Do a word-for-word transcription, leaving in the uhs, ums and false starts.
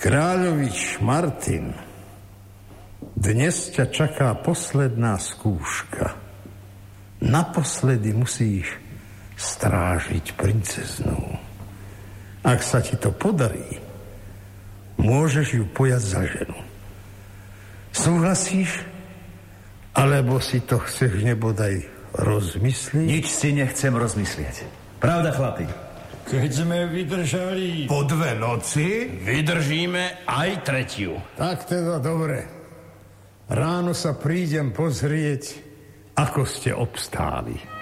Kráľovič Martin, dnes ťa čaká posledná skúška. Naposledy musíš strážiť princeznu. Ak sa ti to podarí, môžeš ju pojať za ženu. Súhlasíš? Alebo si to chceš nebodaj rozmyslieť? Nič si nechcem rozmyslieť. Pravda, chlapi? Keď sme vydržali po dve noci, vydržíme aj tretiu. Tak teda dobre. Ráno sa prídem pozrieť, ako ste obstáli.